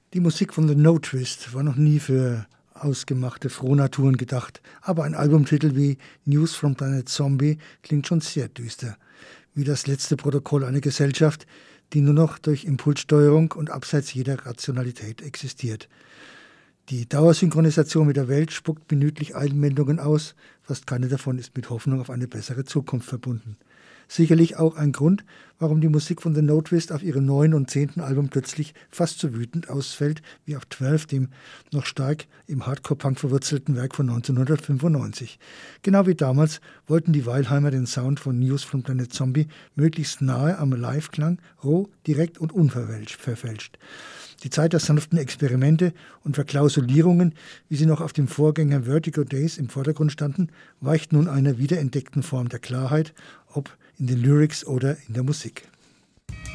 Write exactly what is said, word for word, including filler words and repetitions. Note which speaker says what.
Speaker 1: Die Musik von The No Twist war noch nie für ausgemachte Frohnaturen gedacht, aber ein Albumtitel wie News from Planet Zombie klingt schon sehr düster, wie das letzte Protokoll einer Gesellschaft, die nur noch durch Impulssteuerung und abseits jeder Rationalität existiert. Die Dauersynchronisation mit der Welt spuckt minütlich Einmeldungen aus, fast keine davon ist mit Hoffnung auf eine bessere Zukunft verbunden. Sicherlich auch ein Grund, warum die Musik von The No Twist auf ihrem neuen und zehnten Album plötzlich fast so wütend ausfällt wie auf zwölf, dem noch stark im Hardcore-Punk verwurzelten Werk von neunzehnhundertfünfundneunzig. Genau wie damals wollten die Weilheimer den Sound von News from Planet Zombie möglichst nahe am Live-Klang, roh, direkt und unverfälscht. Die Zeit der sanften Experimente und Verklausulierungen, wie sie noch auf dem Vorgänger Vertigo Days im Vordergrund standen, weicht nun einer wiederentdeckten Form der Klarheit, ob in den Lyrics oder in der Musik.